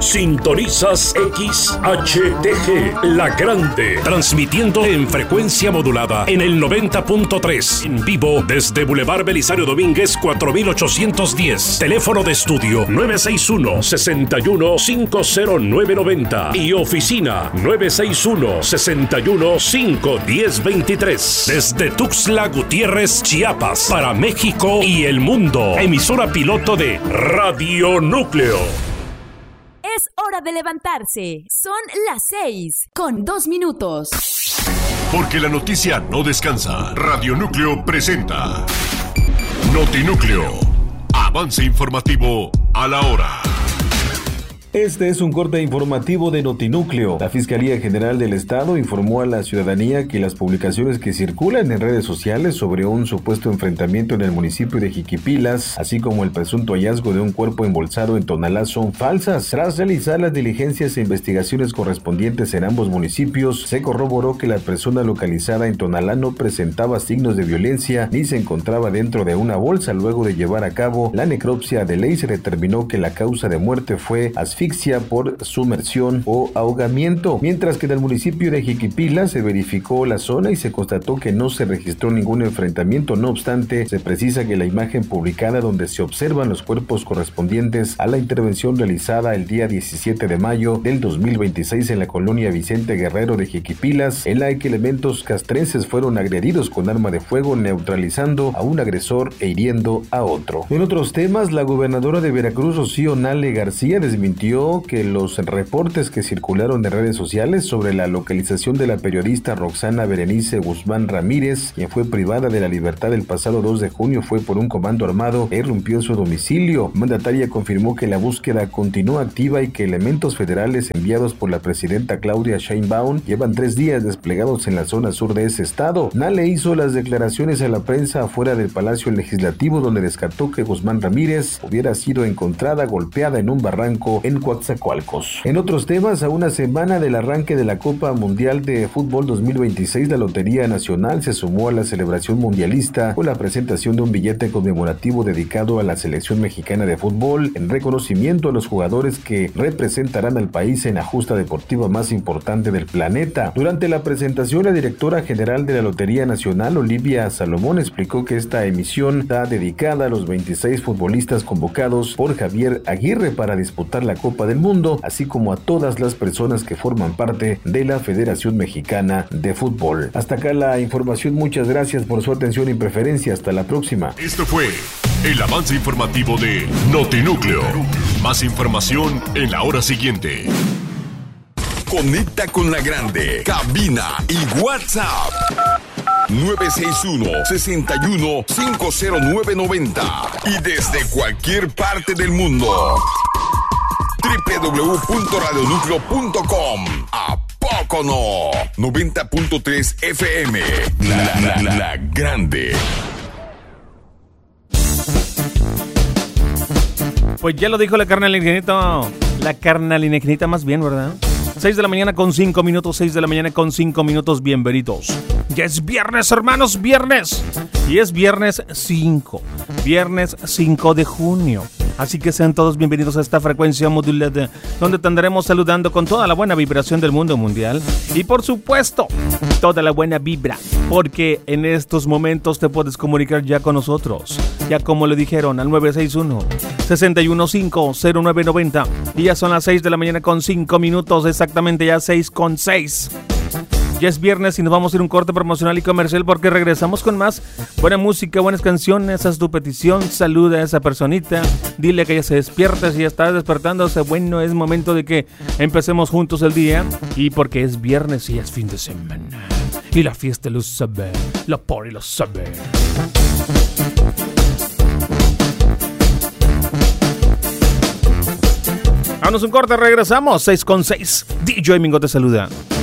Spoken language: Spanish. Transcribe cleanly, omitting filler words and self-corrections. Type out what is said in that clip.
Sintonizas XHTG, La Grande, transmitiendo en frecuencia modulada en el 90.3, en vivo desde Boulevard Belisario Domínguez 4810. Teléfono de estudio 961-61-50990 y oficina 961-61-51023. Desde Tuxtla Gutiérrez, Chiapas, para México y el mundo. Emisora piloto de Radio Núcleo. Es hora de levantarse. Son las 6:02. Porque la noticia no descansa. Radio Núcleo presenta Notinúcleo. Avance informativo a la hora. Este es un corte informativo de Notinúcleo. La Fiscalía General del Estado informó a la ciudadanía que las publicaciones que circulan en redes sociales sobre un supuesto enfrentamiento en el municipio de Jiquipilas, así como el presunto hallazgo de un cuerpo embolsado en Tonalá, son falsas. Tras realizar las diligencias e investigaciones correspondientes en ambos municipios, se corroboró que la persona localizada en Tonalá no presentaba signos de violencia ni se encontraba dentro de una bolsa. Luego de llevar a cabo la necropsia de ley, se determinó que la causa de muerte fue asfixia por sumersión o ahogamiento, mientras que en el municipio de Jiquipila se verificó la zona y se constató que no se registró ningún enfrentamiento. No obstante, se precisa que la imagen publicada donde se observan los cuerpos correspondientes a la intervención realizada el día 17 de mayo del 2026 en la colonia Vicente Guerrero de Jiquipilas, en la que elementos castrenses fueron agredidos con arma de fuego, neutralizando a un agresor e hiriendo a otro. En otros temas, la gobernadora de Veracruz, Rocío Nale García, desmintió que los reportes que circularon en redes sociales sobre la localización de la periodista Roxana Berenice Guzmán Ramírez, quien fue privada de la libertad el pasado 2 de junio, fue por un comando armado que irrumpió en su domicilio. La mandataria confirmó que la búsqueda continúa activa y que elementos federales enviados por la presidenta Claudia Sheinbaum llevan 3 días desplegados en la zona sur de ese estado. Nale hizo las declaraciones a la prensa afuera del Palacio Legislativo, donde descartó que Guzmán Ramírez hubiera sido encontrada golpeada en un barranco en Coatzacoalcos. En otros temas, a una semana del arranque de la Copa Mundial de Fútbol 2026, la Lotería Nacional se sumó a la celebración mundialista con la presentación de un billete conmemorativo dedicado a la selección mexicana de fútbol en reconocimiento a los jugadores que representarán al país en la justa deportiva más importante del planeta. Durante la presentación, la directora general de la Lotería Nacional, Olivia Salomón, explicó que esta emisión está dedicada a los 26 futbolistas convocados por Javier Aguirre para disputar la Copa del Mundo, así como a todas las personas que forman parte de la Federación Mexicana de Fútbol. Hasta acá la información. Muchas gracias por su atención y preferencia. Hasta la próxima. Esto fue el avance informativo de Notinúcleo. Más información en la hora siguiente. Conecta con La Grande. Cabina y WhatsApp 961-61-50990 y desde cualquier parte del mundo www.radionucleo.com. ¿A poco no? 90.3 FM. La Grande. Pues ya lo dijo la carnalinegrita. La carnalinegrita más bien, ¿verdad? 6 de la mañana con 5 minutos. 6 de la mañana con 5 minutos. Bienvenidos. Ya es viernes, hermanos, viernes. Y es viernes 5. Viernes 5 de junio. Así que sean todos bienvenidos a esta frecuencia modulada, donde te andaremos saludando con toda la buena vibración del mundo mundial. Y por supuesto, toda la buena vibra, porque en estos momentos te puedes comunicar ya con nosotros. Ya como le dijeron, al 961-615-0990. Y ya son las 6 de la mañana con 5 minutos, exactamente ya 6:06. Ya es viernes y nos vamos a ir a un corte promocional y comercial porque regresamos con más buena música, buenas canciones. Haz tu petición, saluda a esa personita, dile que ya se despierte. Si ya está despertándose, bueno, es momento de que empecemos juntos el día. Y porque es viernes y es fin de semana y la fiesta lo sabe, la party lo sabe. Vámonos un corte, regresamos. 6:06. DJ Mingo te saluda.